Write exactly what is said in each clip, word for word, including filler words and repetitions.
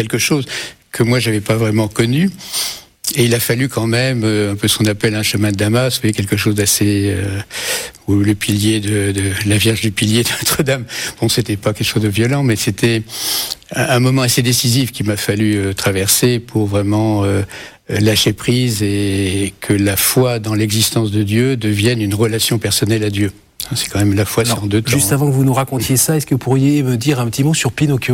quelque chose que moi j'avais pas vraiment connu. Et il a fallu quand même euh, un peu ce qu'on appelle un chemin de Damas, vous voyez, quelque chose d'assez euh, où le pilier de, de la Vierge du pilier de Notre-Dame. Bon, c'était pas quelque chose de violent, mais c'était un, un moment assez décisif qu'il m'a fallu euh, traverser pour vraiment euh, lâcher prise et que la foi dans l'existence de Dieu devienne une relation personnelle à Dieu. C'est quand même la foi, c'est en deux temps. Juste avant que vous nous racontiez ça, est-ce que vous pourriez me dire un petit mot sur Pinocchio ?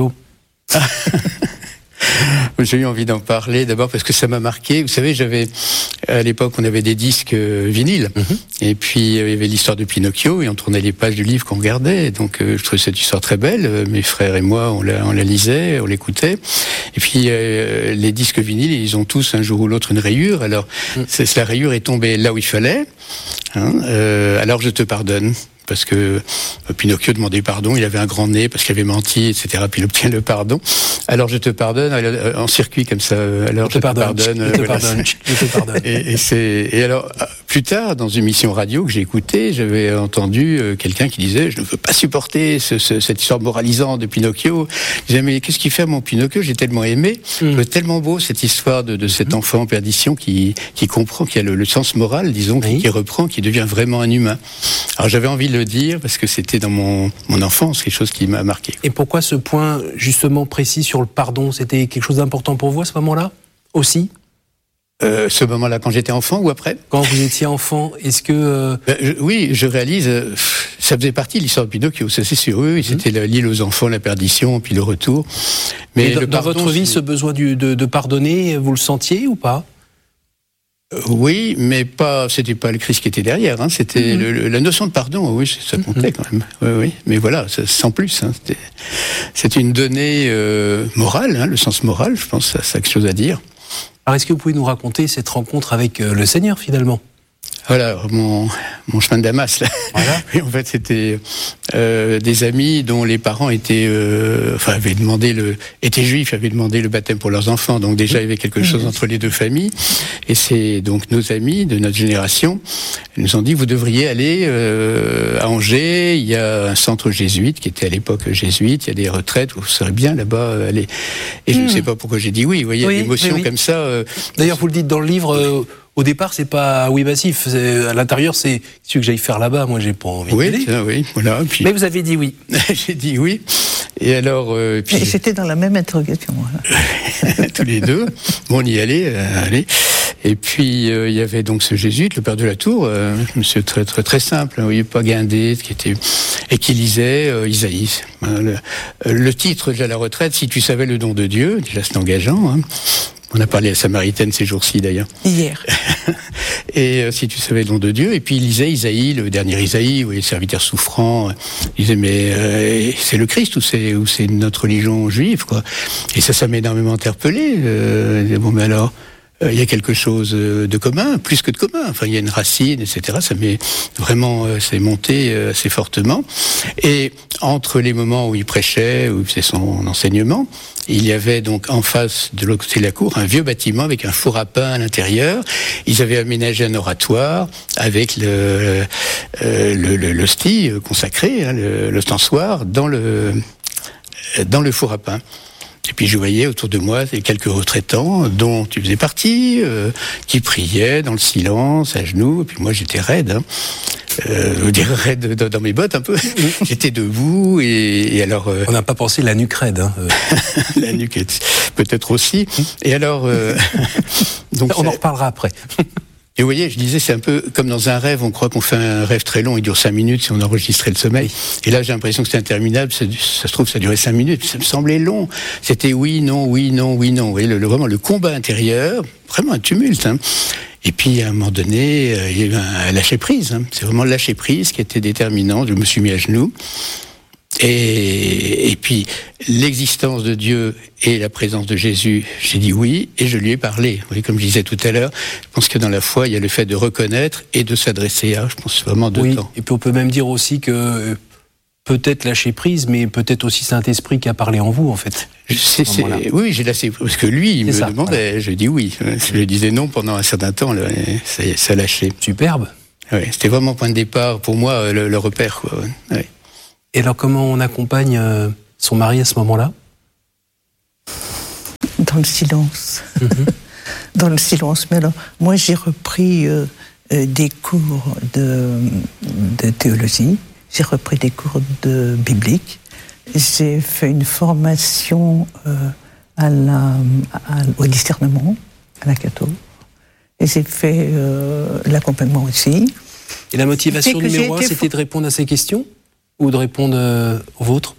J'ai eu envie d'en parler d'abord parce que ça m'a marqué. Vous savez, j'avais à l'époque on avait des disques euh, vinyles mm-hmm. et puis euh, il y avait l'histoire de Pinocchio et on tournait les pages du livre qu'on regardait. Et donc euh, je trouvais cette histoire très belle. Euh, mes frères et moi on la, on la lisait, on l'écoutait. Et puis euh, les disques vinyles ils ont tous un jour ou l'autre une rayure. Alors mm. c'est, la rayure est tombée là où il fallait. Hein, euh, alors je te pardonne. Parce que euh, Pinocchio demandait pardon, il avait un grand nez parce qu'il avait menti, et cetera. Puis il obtient le pardon. Alors je te pardonne, euh, en circuit comme ça. Alors je, je te pardonne, pardonne, je te voilà. pardonne, je te pardonne. Et, et c'est et alors plus tard, dans une émission radio que j'ai écoutée, j'avais entendu euh, quelqu'un qui disait je ne veux pas supporter ce, ce, cette histoire moralisante de Pinocchio. Je disais mais qu'est-ce qu'il fait mon Pinocchio ? J'ai tellement aimé, mm. c'est tellement beau cette histoire de, de cet mm. enfant en perdition qui qui comprend, qui a le, le sens moral, disons, oui. qui, qui reprend, qui devient vraiment un humain. Alors j'avais envie de le dire parce que c'était dans mon, mon enfance quelque chose qui m'a marqué. Et pourquoi ce point justement précis sur le pardon ? C'était quelque chose d'important pour vous à ce moment-là aussi ? euh, Ce moment-là, quand j'étais enfant ou après ? Quand vous étiez enfant, est-ce que... Euh... Ben, je, oui, je réalise, euh, ça faisait partie de l'histoire de Pinocchio, ça c'est sûr. Oui, mmh. C'était la, l'île aux enfants, la perdition, puis le retour. Mais dans, le pardon, dans votre vie, c'est... ce besoin du, de, de pardonner, vous le sentiez ou pas ? Euh, oui, mais pas. C'était pas le Christ qui était derrière. Hein, c'était mm-hmm. le, la notion de pardon. Oui, ça comptait mm-hmm. quand même. Oui, oui. Mais voilà, ça, sans plus. Hein, c'était, c'était une donnée euh, morale, hein, le sens moral. Je pense, ça, ça a quelque chose à dire. Alors, est-ce que vous pouvez nous raconter cette rencontre avec euh, le Seigneur finalement ? Voilà, mon, mon chemin de Damas, là. Voilà. Oui, en fait, c'était euh, des amis dont les parents étaient, euh, enfin, avaient demandé le, étaient juifs, avaient demandé le baptême pour leurs enfants. Donc déjà, il y avait quelque chose entre les deux familles. Et c'est donc nos amis de notre génération nous ont dit, vous devriez aller euh, à Angers. Il y a un centre jésuite qui était à l'époque jésuite. Il y a des retraites. Vous serez bien là-bas aller. Et je mmh. ne sais pas pourquoi j'ai dit oui. Vous voyez, oui, l'émotion oui, oui. comme ça. Euh, D'ailleurs, vous le dites dans le livre. Euh, Au départ, c'est pas oui massif. C'est, à l'intérieur, c'est celui que j'aille faire là-bas. Moi, j'ai pas envie oui, d'y aller. Oui, voilà. Puis... Mais vous avez dit oui. J'ai dit oui. Et alors. Euh, puis... Et c'était dans la même interrogation. Tous les deux. Bon, on y allait, euh, allez. Et puis euh, il y avait donc ce jésuite, le père de la Tour, euh, monsieur très très très simple, oui, pas guindé, qui était et qui lisait euh, Isaïe. Hein, le, le titre de la retraite, si tu savais le don de Dieu, déjà c'est engageant. Hein. On a parlé à la Samaritaine ces jours-ci d'ailleurs. Hier. Et euh, si tu savais le don de Dieu, et puis il lisait Isaïe, le dernier Isaïe, où les serviteurs souffrants, il disait mais euh, c'est le Christ ou c'est ou c'est notre religion juive quoi. Et ça, ça m'a énormément interpellé. Euh, bon mais alors. Il y a quelque chose de commun, plus que de commun. Enfin, il y a une racine, et cetera. Ça m'est vraiment, c'est monté assez fortement. Et entre les moments où il prêchait, où il faisait son enseignement, il y avait donc en face de l'autre côté de la cour un vieux bâtiment avec un four à pain à l'intérieur. Ils avaient aménagé un oratoire avec le, euh, le, le l'hostie consacrée, hein, le, l'ostensoir dans le dans le four à pain. Et puis je voyais autour de moi quelques retraitants dont tu faisais partie, euh, qui priaient dans le silence, à genoux. Et puis moi j'étais raide, hein. euh, je dirais raide dans mes bottes un peu. J'étais debout et, et alors. Euh, On n'a pas pensé la nuque raide. Hein. La nuque peut-être aussi. Et alors. Euh, donc on en reparlera après. Et vous voyez, je disais, c'est un peu comme dans un rêve, on croit qu'on fait un rêve très long, il dure cinq minutes si on enregistrait le sommeil. Et là, j'ai l'impression que c'est interminable, ça, ça se trouve, ça durait cinq minutes, ça me semblait long. C'était oui, non, oui, non, oui, non. Vous voyez, le, le, vraiment le combat intérieur, vraiment un tumulte. Hein. Et puis, à un moment donné, euh, il y a eu un lâcher-prise. Hein. C'est vraiment le lâcher-prise qui était déterminant. Je me suis mis à genoux. Et, et puis, l'existence de Dieu et la présence de Jésus, j'ai dit oui, et je lui ai parlé. Vous voyez, comme je disais tout à l'heure, je pense que dans la foi, il y a le fait de reconnaître et de s'adresser à, je pense vraiment deux oui, temps. Et puis on peut même dire aussi que peut-être lâcher prise, mais peut-être aussi Saint-Esprit qui a parlé en vous, en fait. C'est, c'est, oui, j'ai lâché, parce que lui, il c'est me ça, demandait, voilà. Je dis oui. Je lui disais non pendant un certain temps, là, ça, ça lâchait. Superbe. Oui, c'était vraiment point de départ, pour moi, le, le repère, quoi. Oui. Et alors, comment on accompagne son mari à ce moment-là ? le silence. Mm-hmm. Dans le silence. Mais alors, moi, j'ai repris euh, euh, des cours de, de théologie, j'ai repris des cours de biblique, j'ai fait une formation euh, à la, à, au discernement, à la catho, et j'ai fait euh, l'accompagnement aussi. Et la motivation numéro un, c'était for... de répondre à ces questions ou de répondre euh, aux vôtres?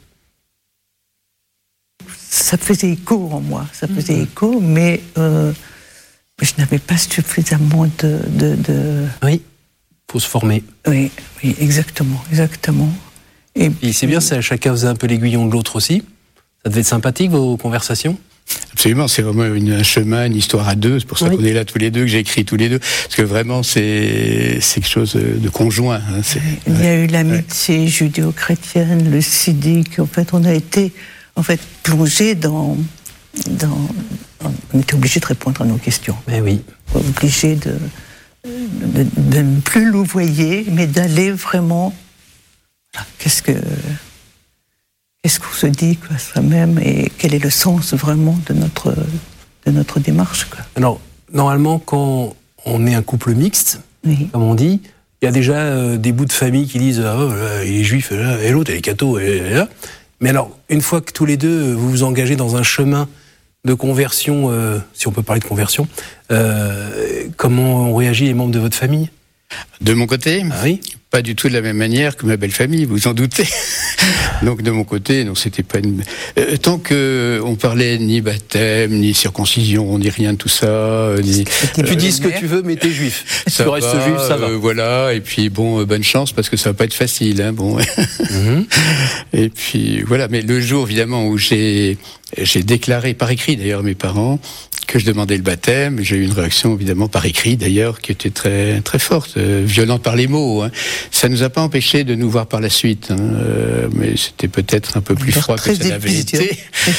Ça faisait écho en moi, ça faisait mmh. écho, mais euh, je n'avais pas suffisamment de... de, de... Oui, il faut se former. Oui, oui, exactement, exactement. Et, Et c'est bien, ça, chacun faisait un peu l'aiguillon de l'autre aussi. Ça devait être sympathique, vos conversations? Absolument, c'est vraiment une, un chemin, une histoire à deux. C'est pour ça oui. qu'on est là tous les deux, que j'ai écrit tous les deux. Parce que vraiment, c'est, c'est quelque chose de conjoint. Hein. C'est, Il y a ouais, eu l'amitié ouais. judéo-chrétienne, le siddique. En fait, on a été en fait, plongés dans, dans... On était obligés de répondre à nos questions. Mais oui. Obligés de, de, de ne plus louvoyer, mais d'aller vraiment... Qu'est-ce que... Qu'est-ce qu'on se dit quoi, soi-même et quel est le sens vraiment de notre, de notre démarche quoi. Alors, normalement, quand on est un couple mixte, oui. comme on dit, il y a déjà euh, des bouts de famille qui disent ah, « oh, là, il est juif, là, et l'autre, il est catho, et là. » Mais alors, une fois que tous les deux, vous vous engagez dans un chemin de conversion, euh, si on peut parler de conversion, euh, comment ont réagi les membres de votre famille ? De mon côté, ah, oui. pas du tout de la même manière que ma belle famille, vous en doutez. Donc de mon côté, non, c'était pas une... Euh, tant que on parlait ni baptême, ni circoncision, ni rien de tout ça, ni. Tu euh, dis ce que tu veux, mais t'es juif. Si tu restes juif, ça va. Euh, voilà. Et puis bon, euh, bonne chance parce que ça va pas être facile, hein. Bon. Mm-hmm. Et puis voilà. Mais le jour évidemment où j'ai j'ai déclaré par écrit d'ailleurs à mes parents que je demandais le baptême, j'ai eu une réaction évidemment par écrit d'ailleurs qui était très très forte, euh, violente par les mots. Hein. Ça nous a pas empêché de nous voir par la suite, hein, euh, mais c'était peut-être un peu plus froid que ça l'avait été.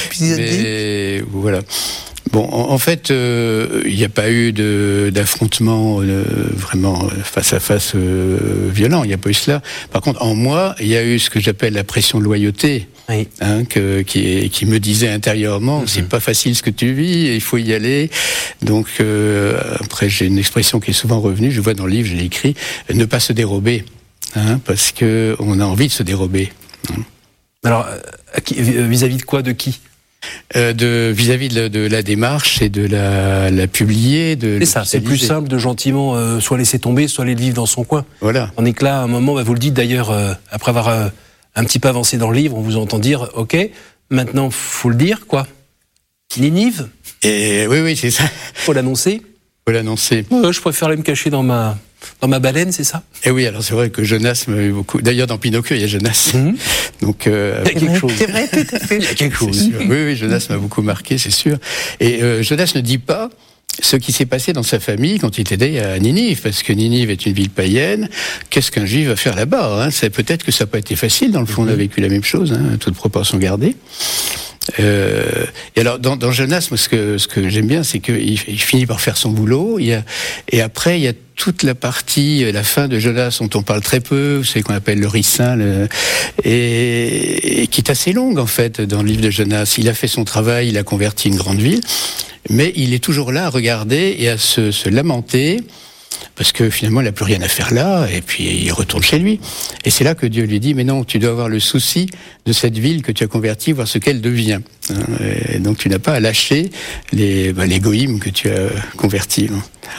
Mais voilà. Bon, en, en fait, il euh, n'y a pas eu de, d'affrontement euh, vraiment face à face euh, violent. Il n'y a pas eu cela. Par contre, en moi, il y a eu ce que j'appelle la pression de loyauté, oui. hein, que, qui, qui me disait intérieurement, mm-hmm. c'est pas facile ce que tu vis, il faut y aller. Donc euh, après, j'ai une expression qui est souvent revenue. Je vois dans le livre, j'ai écrit ne pas se dérober, hein, parce que on a envie de se dérober. Hein. Alors, vis-à-vis de quoi, de qui? Euh, de, vis-à-vis de la, de la démarche et de la, la publier, de. C'est ça, c'est plus simple de gentiment euh, soit laisser tomber, soit aller le vivre dans son coin. Voilà. On est que là, à un moment, bah, vous le dites d'ailleurs, euh, après avoir euh, un petit peu avancé dans le livre, on vous entend dire, ok, maintenant faut le dire, quoi. Ninive. Et oui, oui, c'est ça. Faut l'annoncer. Faut l'annoncer. Euh, je préfère aller me cacher dans ma. Dans ma baleine, c'est ça? Et oui, alors c'est vrai que Jonas m'a eu beaucoup. D'ailleurs, dans Pinocchio, il y a Jonas. Mmh. Donc, euh, il y a quelque chose. C'est vrai, tout à fait. Il y a quelque chose. Oui, oui, Jonas m'a beaucoup marqué, c'est sûr. Et euh, Jonas ne dit pas ce qui s'est passé dans sa famille quand il était à Ninive, parce que Ninive est une ville païenne. Qu'est-ce qu'un juif va faire là-bas, hein? C'est peut-être que ça n'a pas été facile. Dans le fond, mmh. on a vécu la même chose, hein, toute proportion gardée. Euh, et alors dans, dans Jonas, moi, ce que ce que j'aime bien, c'est qu'il il finit par faire son boulot. Il y a, et après, il y a toute la partie, la fin de Jonas, dont on parle très peu, vous savez qu'on appelle le ricin, le, et, et qui est assez longue en fait dans le livre de Jonas. Il a fait son travail, il a converti une grande ville, mais il est toujours là à regarder et à se, se lamenter. Parce que finalement, il n'a plus rien à faire là, et puis il retourne chez lui. Et c'est là que Dieu lui dit, mais non, tu dois avoir le souci de cette ville que tu as convertie, voir ce qu'elle devient. Et donc tu n'as pas à lâcher les, bah, les goïms que tu as convertis.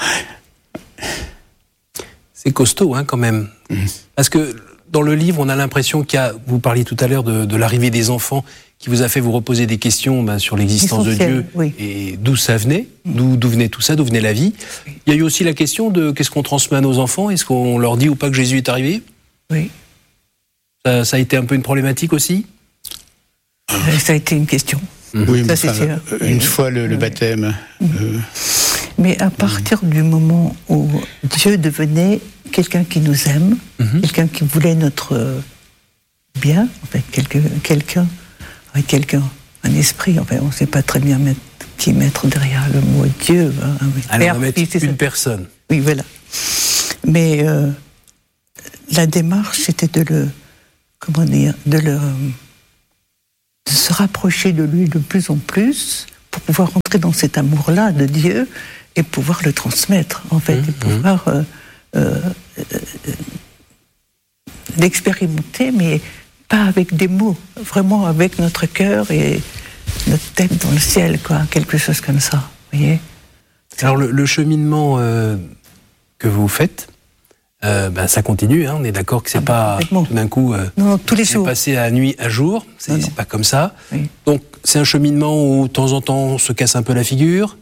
C'est costaud, hein, quand même. Mmh. Parce que dans le livre, on a l'impression qu'il y a, vous parliez tout à l'heure de, de l'arrivée des enfants, qui vous a fait vous reposer des questions ben, sur l'existence de Dieu, oui. et d'où ça venait, d'où, d'où venait tout ça, d'où venait la vie. Il y a eu aussi la question de qu'est-ce qu'on transmet à nos enfants, est-ce qu'on leur dit ou pas que Jésus est arrivé? Oui. Ça, ça a été un peu une problématique aussi? Ça a été une question. Mmh. Oui, ça, mais c'est enfin, sûr. Une fois le, le baptême. Mmh. Euh... Mais à partir mmh. du moment où Dieu devenait quelqu'un qui nous aime, mmh. quelqu'un qui voulait notre bien, en fait, quelqu'un, quelqu'un avec quelqu'un, un esprit, enfin, on ne sait pas très bien mettre, qui mettre derrière le mot Dieu. Hein, Alors, Père, on va mettre une ça. personne. Oui, voilà. Mais euh, la démarche, c'était de le, comment dire, de le, de se rapprocher de lui de plus en plus pour pouvoir entrer dans cet amour-là de Dieu et pouvoir le transmettre, en fait, mmh, et pouvoir euh, euh, euh, l'expérimenter, mais pas avec des mots, vraiment avec notre cœur et notre tête dans le ciel, quoi, quelque chose comme ça, vous voyez. Alors le, le cheminement euh, que vous faites, euh, ben, ça continue, hein, on est d'accord que c'est ah pas ben, tout d'un coup euh, non, tous les c'est jours. Passé à nuit à jour, c'est, non, c'est pas comme ça. Oui. Donc c'est un cheminement où de temps en temps on se casse un peu la figure,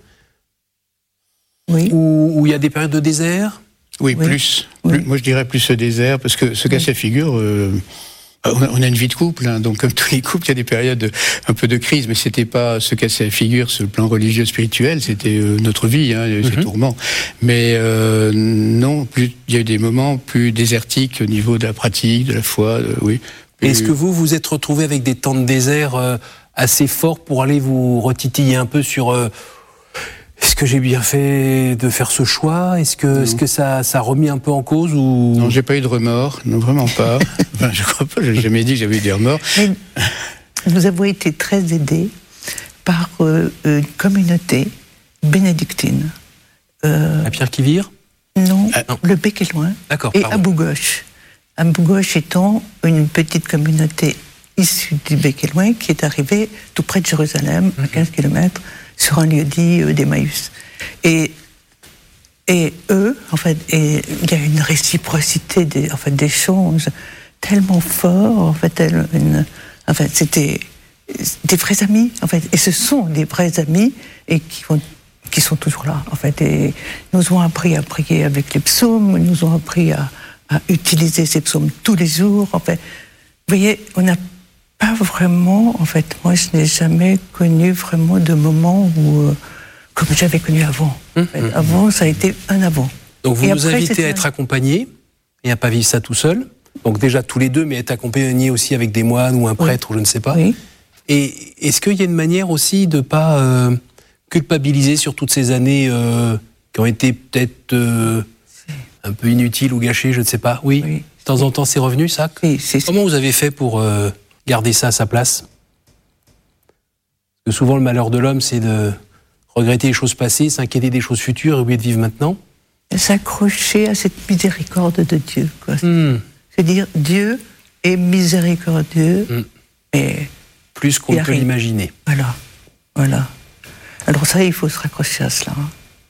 oui. où il y a des périodes de désert. Oui, oui. Plus, oui. plus. Moi je dirais plus ce désert, parce que se casser oui. la figure... Euh, on a une vie de couple, hein, donc comme tous les couples, il y a des périodes un peu de crise, mais c'était pas se casser la figure sur le plan religieux spirituel, c'était euh, notre vie, hein, mm-hmm. ces tourments. Mais euh, non, plus, il y a eu des moments plus désertiques au niveau de la pratique, de la foi, de, oui. Plus... Est-ce que vous vous êtes retrouvé avec des temps de désert euh, assez forts pour aller vous retitiller un peu sur euh, est-ce que j'ai bien fait de faire ce choix ? Est-ce que, est-ce que ça, ça a remis un peu en cause ou... Non, j'ai pas eu de remords, non, vraiment pas. Enfin, je crois pas, j'ai jamais dit que j'avais eu des remords. Mais nous avons été très aidés par euh, une communauté bénédictine. Euh, à Pierre-Quivire ? Non, ah, non, le Bec est loin. D'accord, et pardon. Abou Ghosh. Abou Ghosh étant une petite communauté issue du Bec est loin qui est arrivée tout près de Jérusalem, mm-hmm. à quinze kilomètres, sur un lieu dit euh, d'Emmaüs. Et, et eux, en fait, et il y a une réciprocité des, en fait, d'échanges tellement fort, en fait, une, en fait, c'était des vrais amis, en fait, et ce sont des vrais amis, et qui, vont, qui sont toujours là, en fait, et nous ont appris à prier avec les psaumes, nous ont appris à, à utiliser ces psaumes tous les jours, en fait. Vous voyez, on n'a pas vraiment, en fait, moi je n'ai jamais connu vraiment de moment où, euh, comme j'avais connu avant. Mmh, en fait. mmh, avant, ça a été un avant. Donc vous et nous après, invitez à être accompagnés et à pas vivre ça tout seul. Donc déjà tous les deux, mais être accompagnés aussi avec des moines ou un prêtre, oui. ou je ne sais pas. Oui. Et est-ce qu'il y a une manière aussi de pas euh, culpabiliser sur toutes ces années euh, qui ont été peut-être euh, un peu inutiles ou gâchées, je ne sais pas. Oui. oui. De temps en temps, c'est revenu ça. Oui, c'est Comment vous avez fait pour euh, garder ça à sa place ? Parce que souvent le malheur de l'homme, c'est de regretter les choses passées, s'inquiéter des choses futures et oublier de vivre maintenant. S'accrocher à cette miséricorde de Dieu, quoi. Mm. C'est-à-dire Dieu est miséricordieux, mm. et plus qu'on ne peut l'imaginer. Voilà, voilà. Alors ça, il faut se raccrocher à cela.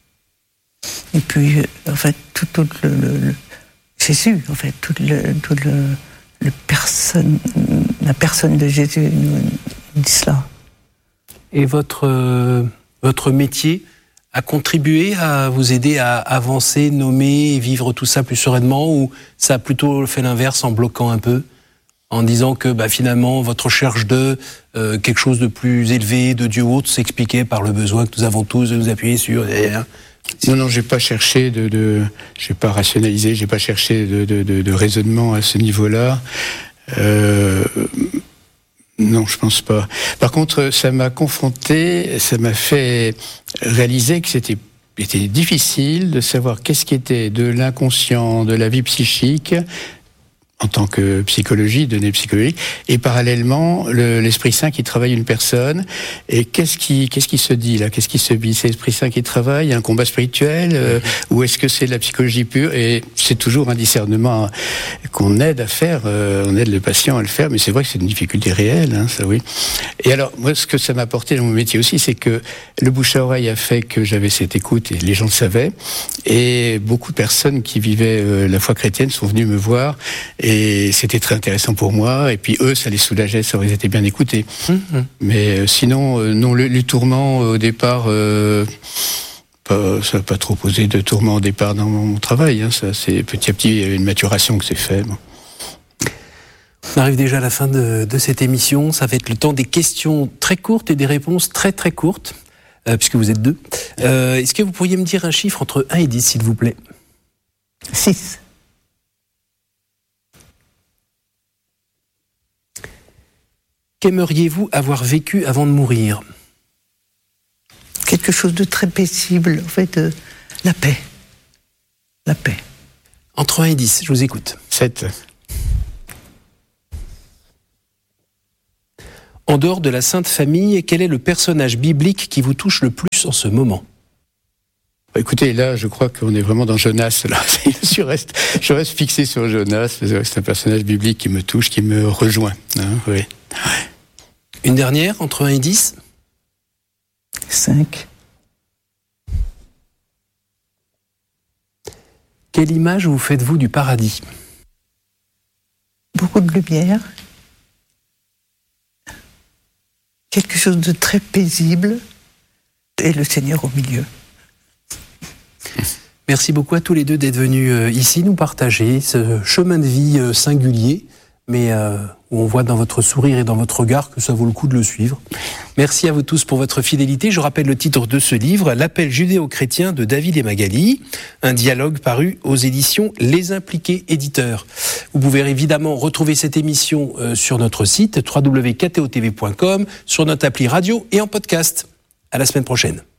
Et puis, en fait, tout, tout le, le, le Jésus, en fait, tout le, tout le, le personne, la personne de Jésus nous dit cela. Et votre, euh, votre métier a contribué à vous aider à avancer, nommer et vivre tout ça plus sereinement, ou ça a plutôt fait l'inverse en bloquant un peu, en disant que bah, finalement votre recherche de euh, quelque chose de plus élevé, de Dieu ou autre, s'expliquait par le besoin que nous avons tous de nous appuyer sur... Non, non, j'ai pas cherché de, de j'ai pas rationalisé, j'ai pas cherché de, de, de, de raisonnement à ce niveau-là. Euh, non, je pense pas. Par contre, ça m'a confronté, ça m'a fait réaliser que c'était, c'était difficile de savoir qu'est-ce qui était de l'inconscient, de la vie psychique, en tant que psychologie, données psychologiques, et parallèlement le, l'Esprit Saint qui travaille une personne. Et qu'est-ce qui, qu'est-ce qui se dit là ? Qu'est-ce qui se vit ? C'est l'Esprit Saint qui travaille, un combat spirituel, euh, ou est-ce que c'est de la psychologie pure ? Et c'est toujours un discernement qu'on aide à faire. Euh, on aide le patient à le faire, mais c'est vrai que c'est une difficulté réelle, hein, ça oui. Et alors moi, ce que ça m'a apporté dans mon métier aussi, c'est que le bouche à oreille a fait que j'avais cette écoute et les gens le savaient. Et beaucoup de personnes qui vivaient euh, la foi chrétienne sont venues me voir. Et c'était très intéressant pour moi. Et puis eux, ça les soulageait, ça ils étaient bien écoutés. Mmh. Mais euh, sinon, euh, non, le, les tourments au départ, euh, pas, ça n'a pas trop posé de tourments au départ dans mon travail. Hein, ça, c'est petit à petit, il y a une maturation que c'est fait. Bon. On arrive déjà à la fin de, de cette émission. Ça va être le temps des questions très courtes et des réponses très très courtes, euh, puisque vous êtes deux. Euh, est-ce que vous pourriez me dire un chiffre entre un et dix, s'il vous plaît ? six. Qu'aimeriez-vous avoir vécu avant de mourir ? Quelque chose de très paisible, en fait, euh, la paix. La paix. Entre un et dix, je vous écoute. sept. En dehors de la Sainte Famille, quel est le personnage biblique qui vous touche le plus en ce moment ? Écoutez, là, je crois qu'on est vraiment dans Jonas. Là. je, reste, je reste fixé sur Jonas. C'est un personnage biblique qui me touche, qui me rejoint. Hein, oui. Une dernière, entre un et dix ? cinq. Quelle image vous faites-vous du paradis ? Beaucoup de lumière. Quelque chose de très paisible. Et le Seigneur au milieu. Merci beaucoup à tous les deux d'être venus ici nous partager ce chemin de vie singulier, mais où on voit dans votre sourire et dans votre regard que ça vaut le coup de le suivre. Merci à vous tous pour votre fidélité. Je rappelle le titre de ce livre, L'appel judéo-chrétien de David et Magali, un dialogue paru aux éditions Les Impliqués Éditeurs. Vous pouvez évidemment retrouver cette émission sur notre site w w w point k t o t v point com, sur notre appli radio et en podcast. À la semaine prochaine.